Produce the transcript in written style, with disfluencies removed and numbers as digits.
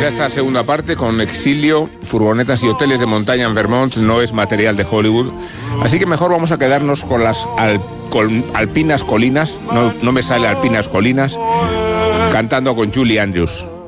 ya esta segunda parte con exilio, furgonetas y hoteles de montaña en Vermont. No es material de Hollywood. Así que mejor vamos a quedarnos con las alpinas colinas. No me sale alpinas colinas. Cantando con Julie Andrews.